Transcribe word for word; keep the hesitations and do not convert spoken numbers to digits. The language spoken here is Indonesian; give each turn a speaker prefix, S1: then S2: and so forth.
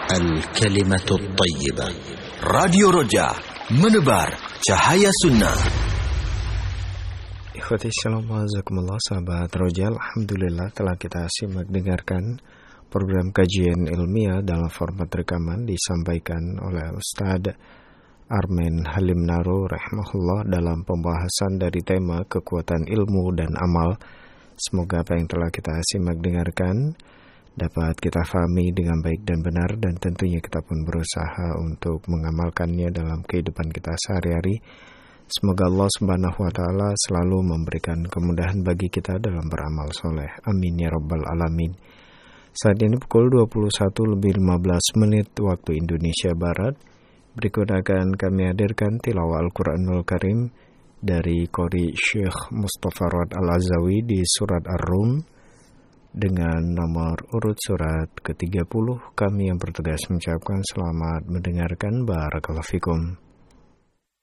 S1: الكلمة الطيبة. راديو Roja menebar cahaya sunnah.
S2: Ikhwati shalom wajazakumullah, sahabat Roja. Alhamdulillah telah kita simak dengarkan program kajian ilmiah dalam format rekaman disampaikan oleh Ustadz Armen Halim Naro rahimahullah dalam pembahasan dari tema kekuatan ilmu dan amal. Semoga apa yang telah kita simak dengarkan dapat kita fahami dengan baik dan benar, dan tentunya kita pun berusaha untuk mengamalkannya dalam kehidupan kita sehari-hari. Semoga Allah Subhanahu wa Ta'ala selalu memberikan kemudahan bagi kita dalam beramal soleh. Amin ya rabbal alamin. Saat ini pukul dua puluh satu lebih lima belas menit waktu Indonesia Barat. Berikut akan kami hadirkan tilawah Al-Quranul Karim dari Qori Syekh Mustafa Rod Al-Azawi di surat Ar-Rum dengan nomor urut surat ke tiga puluh. Kami yang bertugas mengucapkan selamat mendengarkan. Barakallahu fikum.